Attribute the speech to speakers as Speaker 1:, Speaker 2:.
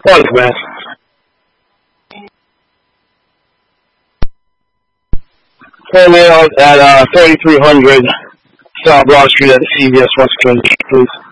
Speaker 1: Thanks, man. Call me out at 3300 South Broad Street at CVS West Clinton, please.